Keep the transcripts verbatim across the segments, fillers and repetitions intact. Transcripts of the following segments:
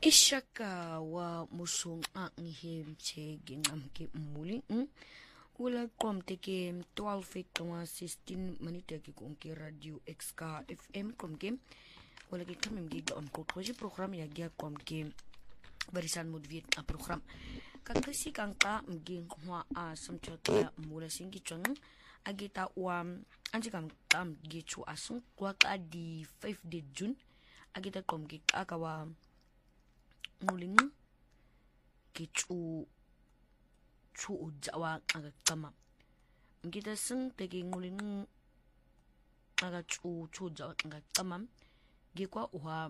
Ishaka wa musung ang him che ginam ke muli wala kom teke twelve feet twa sixteen manita ke kung ke radio X K F M kom ke wala ke kamim giga on ko proje program ya gya kom ke barisan modviet a program kakasi kangka mgin hwa a samchaka mula singi chong agita wa anji kam tam gichu asung kwa ka di five de June agita kom ke akawa nguling kichu chu ujawa aga kama ngita sing teki nguling aga chu chu ujawa aga kama gikwa uha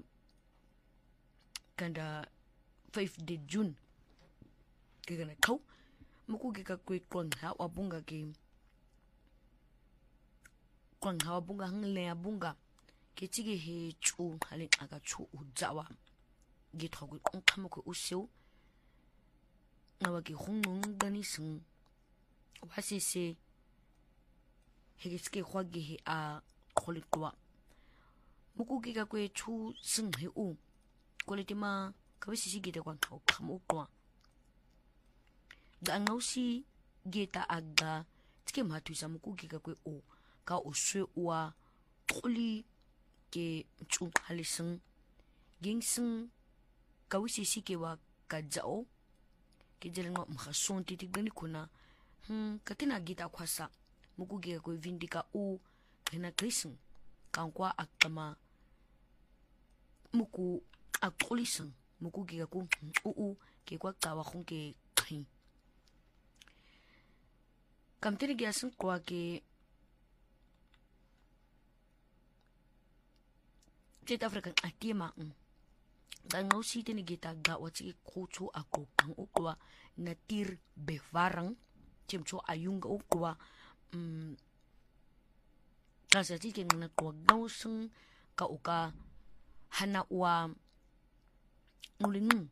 kanda five de June kigana kau muku gika kwe kwan ha wabunga ki kwan ha wabunga hangle abunga kichige he chu halin aga chu ujawa githogu kama ko usyo nawagi khunung gani sing wasi se hegiske khwagi he a kholikwa muku giga kwe chu sing he u koletima kabisi sigide kwa khamu kwa da ngausi geta aga tike mathuisa muku giga kwe o ka uswe wa kholi ke chu khalising gingsing kawisi sike wa kajao kijelenga mkhason titigani kuna hmm katina gita kwasa mukuge ko vindika u kena krisin kankwa akama muku akulisen mukuge ko u u ke kwa kawa khonke khin kamtiri gyasin kwa ke South African atima dan ngau si tini gita ga wati kuchu ako ang ukwa natir bevarang chimcho ayunga ukwa um kasi tiki na kwa ngau sing ka uka hana wa nguling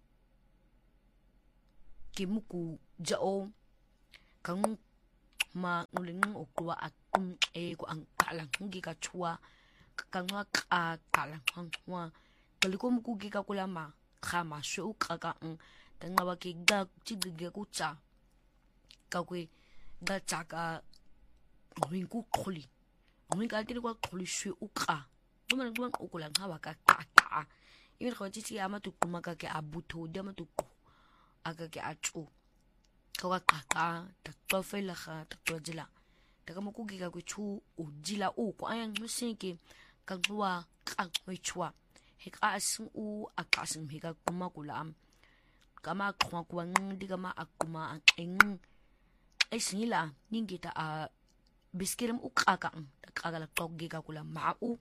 kimuku jao kang ma nguling ukwa akum e ko ang kalang ngi ka chua kangwa ka kalang hangwa kaliko muku gika kula ma khama shu kaka ng tanga wa ki ga chigige ku cha ka kwe ga cha ka ngwin ku kholi ngwin ka tiri kwa kholi shu uka duma duma ukula ngawa ka ka ka imin ko titi ama tu kuma ka ke abuto de ama tu aga ke achu ka ka ka ta to fela kha ta to jila ta ka muku gika ku chu ujila u ko ayang musinke ka gwa ka ngwechwa heka asing u akasing heka kuma kulam kama kwa kwa ndi kama akuma eng esila ningita a biskirim ukaka takagala togge ka kula mau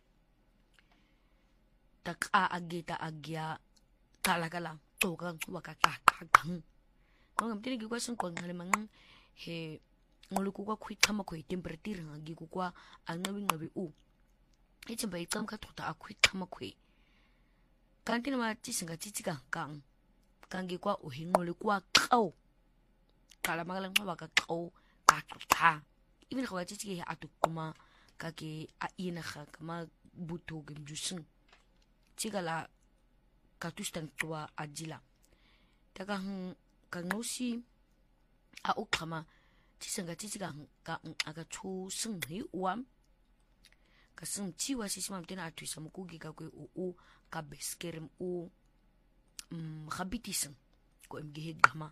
tak a agita agya kala kala toga wakata kagang kung amtini gikwa sing kong halimang he nguluku kwa kwit kama kwe temperature ngi kwa angawi ngawi u ichimba ikam ka tota akwit kama kwe kanti na machisinga chichika kang kangi kwa uhingole kwa kau kala magalang mabaka kau kakta even kwa chichike atukuma kake aina kha kama buto gemjusing chigala katustan tua ajila taka hang kangosi a ukama chisinga chichika ka aga chu sing hi uam kasum chiwa sisma mtena atuisa mukugi ka kwe u ka beskerem u um habitisan ko mgehe gama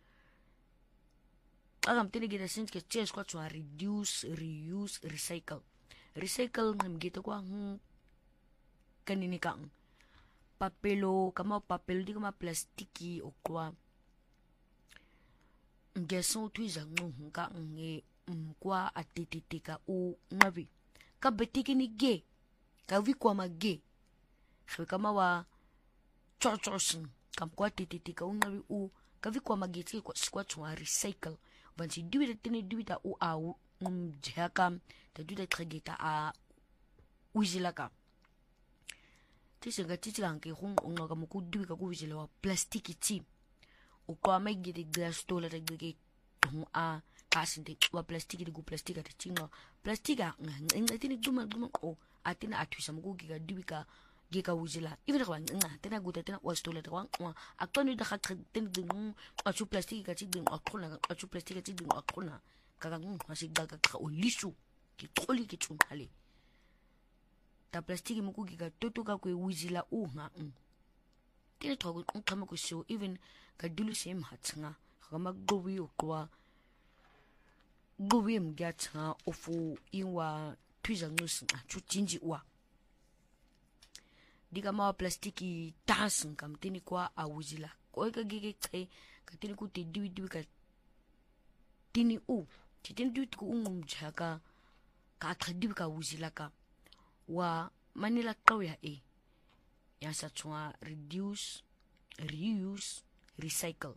agam tene gida sint ke ches kwa to reduce reuse recycle recycle ngamgita kwa hmm kanini ka papelo kama papel di kama plastiki o kwa ngeso tuiza ngu ka nge kwa atititika u ngavi ka betiki ni ge ka vikwa mage khwe kama wa chochosin kam kwa tititi ka ungawi u ka vikwa mage tiki kwa sikwa chwa recycle vansi duwita tini duwita u a mjhaka ta duwita trageta a ujilaka tisenga titi kanke hung unga ka muku duwika ku ujila wa plastiki ti u kwa magi de glass tola ta gege hung a kasinte wa plastiki de gu plastika ta chinga plastika nga tini duma duma o atina atuisa muku giga duwika ge ka wuzila even ga nqa tena guta tena wa stola de wa a toni da ga tena ding a chu plastic ka ti ding a khona a chu plastic ka ti ding a khona ka ga nqa si ga ka o lisu ki toli ki tun hale ta plastic mo ku ga toto ka ku wuzila u nga tena to go nqama ku so even ka dulu sem hatsinga ga maggobi o kwa gobi mgatsa ofu inwa twiza nusinga chu jinji wa diga ma plastiki tasin kam tini kwa awuzila ko ka gege tse ka tini ku te diwi diwi ka tini u tini diwi ku ungum jaka ka ka diwi ka wuzila ka wa manila kawya e ya sa chwa reduce reuse recycle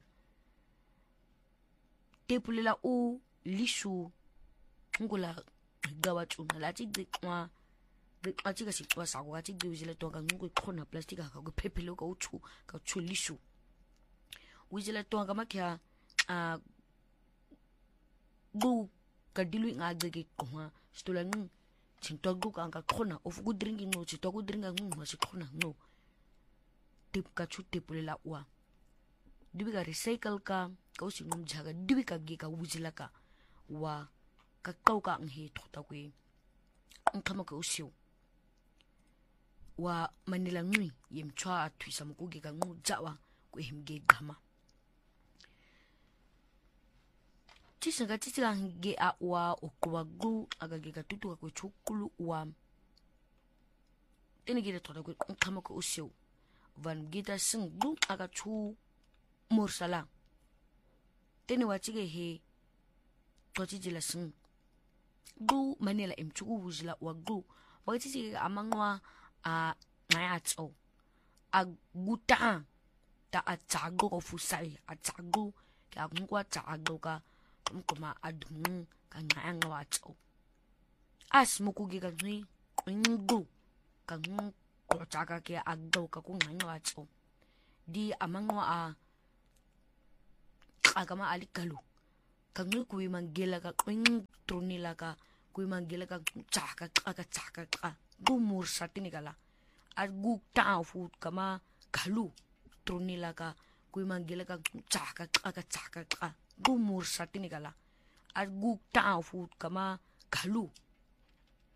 tepulela u lisu ngula gawa tuna la ti gwa gwa ti ka si twa sa gwa ti diwizile to ka ngwe khona plastic ka go phepelo ka uchu ka chu lisu wizile to ka makya a bu ka dilu nga gege khoma stola ngu chinto gu ka ka khona of gu drinking no chito gu dringa ngu ma si khona no tip ka chu tepulela wa dibi ka recycle ka ka usi ngum jaga dibi ka ge ka wizila ka wa ka kau ka nghe thota kwe ngkhama ka usio wa manila ngui yemchwa atwisa mukuge ka ngu jawa ku himge gama tisanga tisanga nge a wa okwa gu aga ge ka tutu ka ku chukulu wa tene ge thota kwe ngkhama ka usio van gita sing gu aga chu morsala tene wa chige he totijila sing gu manela imchuku wuzila wa gu wakati amangwa a ngayatso a guta ta a tsago ko fusai a tsago ka ngwa tsago ka mkoma admu ka nganga watso as mukugi ka ngi ngu ka ngu ko tsaka ke agdo ka ku nganga watso di amangwa a agama alikalu kangwe kuwi mangela ka kwing tronila ka kuwi mangela ka tsaka tsaka tsaka tsaka gumur satini kala at gu ta fu kama kalu tronila ka kuwi mangela ka tsaka tsaka tsaka tsaka gumur satini kala at gu ta fu kama kalu